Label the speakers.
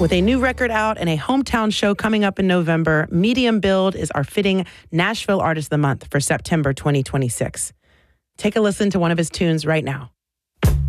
Speaker 1: With a new record out and a hometown show coming up in November, Medium Build is our fitting Nashville Artist of the Month for September 2026. Take a listen to one of his tunes right now.